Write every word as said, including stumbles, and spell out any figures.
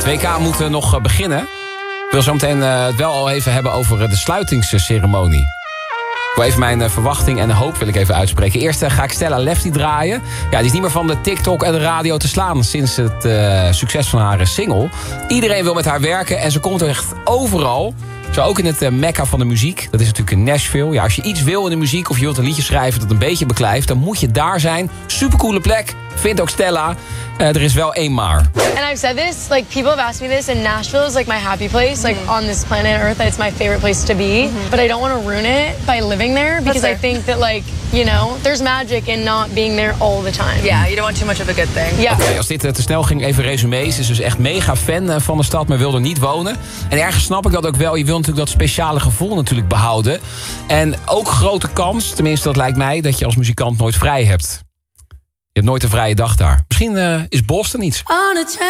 W K moet uh, nog uh, beginnen. Ik wil zo meteen uh, het wel al even hebben over uh, de sluitingsceremonie. Ik wil even mijn uh, verwachting en hoop wil ik even uitspreken. Eerst uh, ga ik Stella Lefty draaien. Ja, die is niet meer van de TikTok en de radio te slaan sinds het uh, succes van haar single. Iedereen wil met haar werken en ze komt er echt overal. Zo ook in het uh, mekka van de muziek. Dat is natuurlijk in Nashville. Ja, als je iets wil in de muziek of je wilt een liedje schrijven dat een beetje beklijft, dan moet je daar zijn. Supercoole plek. Vindt ook Stella. Uh, er is wel één maar. And I've said this, like people have asked me this, and Nashville is like my happy place, like on this planet Earth. It's my favorite place to be. Mm-hmm. But I don't want to ruin it by living there because I think that like, you know, there's magic in not being there all the time. Yeah, you don't want too much of a good thing. Yeah. Oké, okay, als dit uh, te snel ging, even resume. Ze is dus echt mega fan uh, van de stad, maar wil er niet wonen. En ergens snap ik dat ook wel. Je wil natuurlijk dat speciale gevoel natuurlijk behouden. En ook grote kans, tenminste dat lijkt mij, dat je als muzikant nooit vrij hebt. Je hebt nooit een vrije dag daar. Misschien uh, is Boston iets.